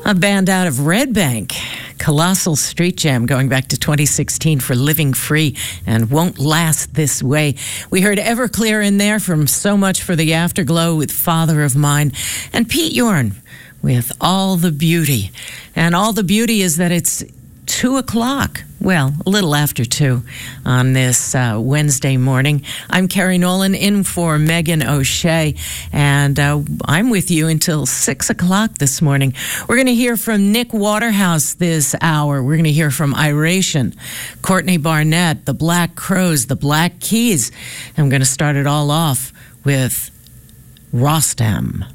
A band out of Red Bank, Colossal Street Jam, going back to 2016 for Living Free and Won't Last This Way. We heard Everclear in there from So Much for the Afterglow with Father of Mine, and Pete Yorn with All the Beauty. And all the beauty is that it's 2 o'clock. Well, a little after 2 on this Wednesday morning. I'm Carrie Nolan in for Megan O'Shea, and I'm with you until 6 o'clock this morning. We're going to hear from Nick Waterhouse this hour. We're going to hear from Iration, Courtney Barnett, the Black Crows, the Black Keys. I'm going to start it all off with Rostam.